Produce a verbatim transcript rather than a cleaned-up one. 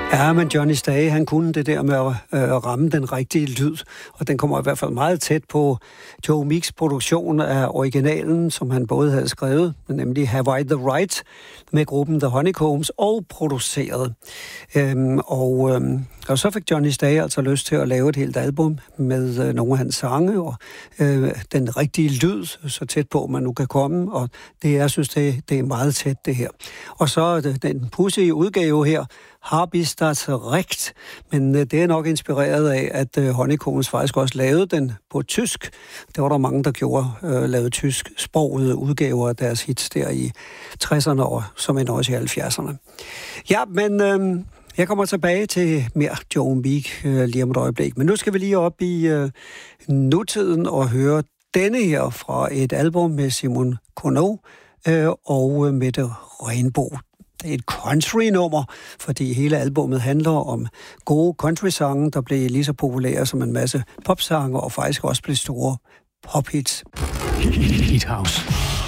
Ja, men Johnny Stage, han kunne det der med at øh, ramme den rigtige lyd, og den kommer i hvert fald meget tæt på Joe Meeks produktion af originalen, som han både havde skrevet, nemlig Have I the Right, med gruppen The Honeycombs, og produceret. Øhm, og, øhm, og så fik Johnny Stage altså lyst til at lave et helt album med øh, nogle af hans sange, og øh, den rigtige lyd, så tæt på, man nu kan komme, og det, jeg synes, det, det er meget tæt, det her. Og så det, den pudsige udgave her, Hab ich das Recht, men øh, det er nok inspireret af, at øh, Honeycombs faktisk også lavede den på tysk. Det var der mange, der gjorde, øh, lavede tysk-sprogede udgaver af deres hits der i tresserne og som end også i halvfjerdserne. Ja, men øh, jeg kommer tilbage til mere Joe Meek øh, lige om et øjeblik, men nu skal vi lige op i øh, nutiden og høre denne her fra et album med Simon Corneau øh, og Mette Rainbow. Det er et country-nummer, fordi hele albummet handler om gode country-sange, der blev lige så populære som en masse popsange, og faktisk også blev store pop-hits. Hit House.